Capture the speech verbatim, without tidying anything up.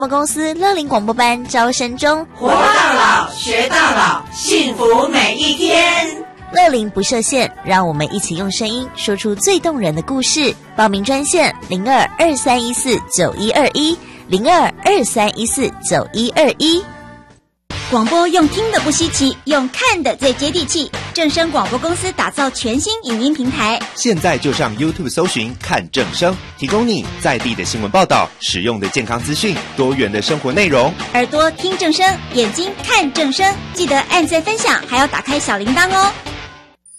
我们公司乐龄广播班招生中， 活到老，学到老，幸福每一天。 乐龄不设限，让我们一起用声音说出最动人的故事。报名专线零二二三一四九一二一零二二三一四九一二一。 广播用听的不稀奇，用看的最接地气。正声广播公司打造全新影音平台， 现在就上 YouTube 搜寻看正声，提供你在地的新闻报道、实用的健康资讯、多元的生活内容。 耳朵听正声，眼睛看正声，记得按赞分享，还要打开小铃铛哦。